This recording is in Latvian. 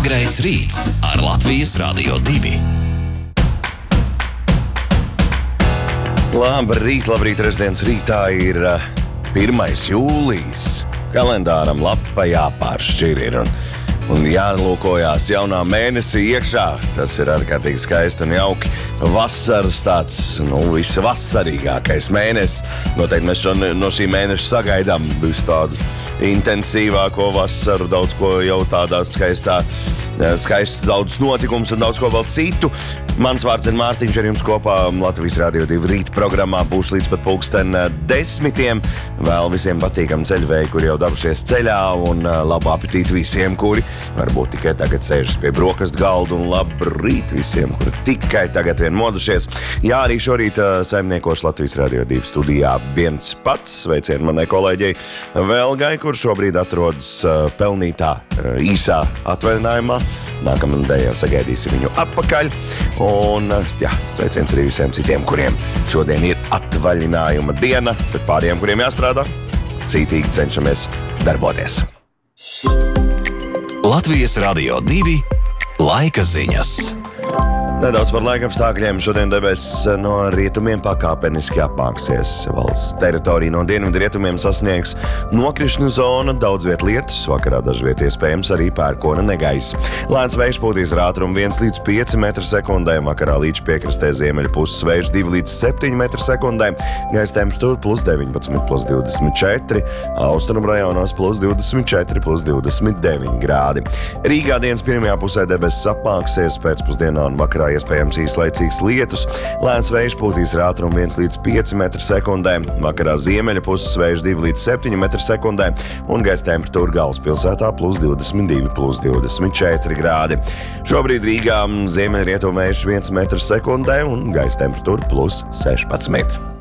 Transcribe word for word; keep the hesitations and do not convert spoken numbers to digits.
Agrais rīts ar Latvijas Radio divi. Labrīt, labrīt, rezidents rītā ir uh, pirmais jūlijas. Kalendāram lapa jāpāršķir ir un, un jālūkojās jaunā mēnesī iekšā. Tas ir ārkārtīgi skaisti un jauki. Vasaras tāds, nu, visvasarīgākais mēnesis. Noteikti mēs šo, no šī mēneša sagaidām visu tādu intensīvāko vasaru, daudz ko jau tādā skaistā, skaistu daudz notikums un daudz ko vēl citu. Mans vārds ir Mārtiņš, ar jums kopā Latvijas Radio divi rīta programmā būs līdz pat pulksten desmitiem. Vēl visiem patīkam ceļvēji, kuri jau devušies ceļā, un labu apetīti visiem, kuri varbūt tikai tagad sēžas pie brokastu galda, un labrīt visiem, kuri tikai tagad vien modušies. Jā, arī šorīt saimniekošu Latvijas Radio divi studijā viens pats. Sveicien manai kolēģei Velgai, kur šobrīd atrodas pelnītā īsā atvaļinājumā. Nākamā nedēļā sagaidīsim viņu atpakaļ. Un jā, sveiciens arī visiem citiem, kuriem šodien ir atvaļinājuma diena, bet pāriem, kuriem jāstrādā, cītīgi cenšamies darboties. Latvijas Radio divi laika ziņas. Nedaudz par laikapstākļiem. Šodien debesis no rietumiem pakāpeniski apmāksies. Valsts teritorija no dienvidu rietumiem sasniegs nokrišņu zona, daudz viet lietus, vakarā dažviet iespējams arī pērkona negaiss. Lēns vējš pūtīs ar ātrumu viens līdz pieci metri sekundē, vakarā līdz piekrastē ziemeļu puses vējš divi līdz septiņi metri sekundē, gaisa temperatūra plus deviņpadsmit, plus divdesmit četri, austrumu rajonos plus divdesmit četri, plus divdesmit deviņi grādi. Rīgā dienas pirmajā pusē debesis apmāksies, pēcpusdienā un vakarā iespējams īslaicīgs lietus. Lēns vējš pūtīs ar ātrumu viens līdz pieci metri sekundē, vakarā ziemeļu puses vējš divi līdz septiņi metri sekundē un gaisa temperatūra galvaspilsētā plus divdesmit divi, plus divdesmit četri grādi. Šobrīd Rīgā ziemeļrietumu vējš viens metrs sekundē un gaisa temperatūra plus sešpadsmit.